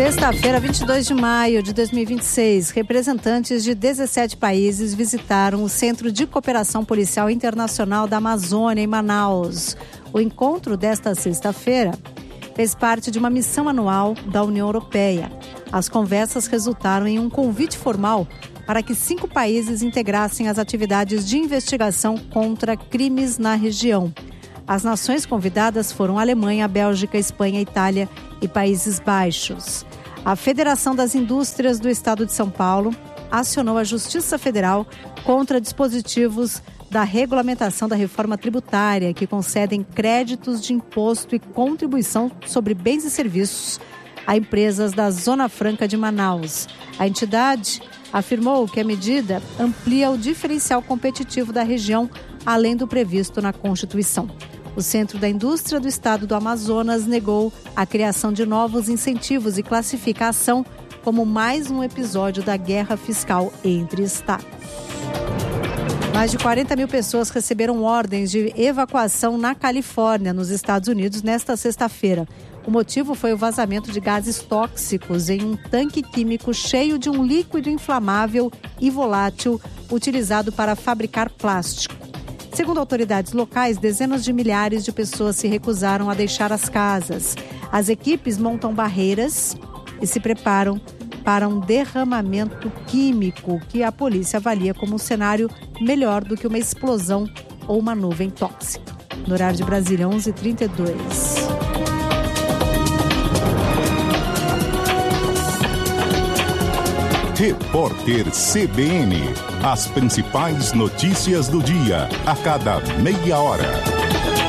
Sexta-feira, 22 de maio de 2026, representantes de 17 países visitaram o Centro de Cooperação Policial Internacional da Amazônia, em Manaus. O encontro desta sexta-feira fez parte de uma missão anual da União Europeia. As conversas resultaram em um convite formal para que 5 países integrassem as atividades de investigação contra crimes na região. As nações convidadas foram Alemanha, Bélgica, Espanha, Itália e Países Baixos. A Federação das Indústrias do Estado de São Paulo acionou a Justiça Federal contra dispositivos da regulamentação da reforma tributária que concedem créditos de imposto e contribuição sobre bens e serviços a empresas da Zona Franca de Manaus. A entidade afirmou que a medida amplia o diferencial competitivo da região, além do previsto na Constituição. O Centro da Indústria do Estado do Amazonas negou a criação de novos incentivos e classifica a ação como mais um episódio da guerra fiscal entre estados. Mais de 40 mil pessoas receberam ordens de evacuação na Califórnia, nos Estados Unidos, nesta sexta-feira. O motivo foi o vazamento de gases tóxicos em um tanque químico cheio de um líquido inflamável e volátil utilizado para fabricar plástico. Segundo autoridades locais, dezenas de milhares de pessoas se recusaram a deixar as casas. As equipes montam barreiras e se preparam para um derramamento químico que a polícia avalia como um cenário melhor do que uma explosão ou uma nuvem tóxica. No horário de Brasília, 11h32. Repórter CBN. As principais notícias do dia, a cada meia hora.